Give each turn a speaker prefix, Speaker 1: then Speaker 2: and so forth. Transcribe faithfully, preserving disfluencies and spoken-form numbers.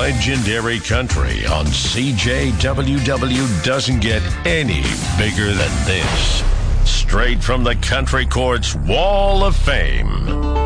Speaker 1: Legendary Country on C J W W doesn't get any bigger than this. Straight from the Country Court's Wall of Fame.